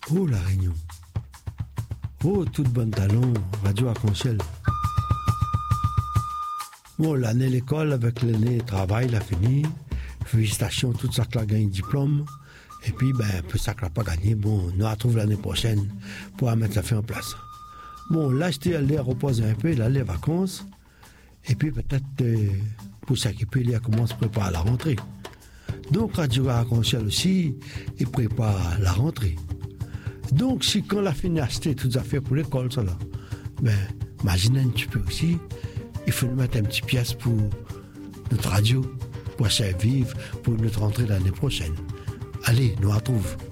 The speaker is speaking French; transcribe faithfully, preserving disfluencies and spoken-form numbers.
Oh, la Réunion. Oh, toute bonne talon, radio Arc-en-Ciel. Bon, l'année l'école avec l'année travail, la fini. Félicitations, tout ça qui a gagné diplôme. Et puis, ben, peu ça qui n'a pas gagné, bon, nous retrouvons l'année prochaine pour mettre ça fait en place. Bon, là, j'étais allé reposer un peu, là, les vacances. Et puis, peut-être, euh, pour s'occuper, il commence à préparer la rentrée. Donc, Radio Arc-en-Ciel aussi, il prépare la rentrée. Donc, si quand la fin acheté toutes les affaires pour l'école, ça là, ben, imaginez un petit peu aussi, il faut nous mettre un petit pièce pour notre radio, pour servir, pour notre rentrée l'année prochaine. Allez, nous retrouvons.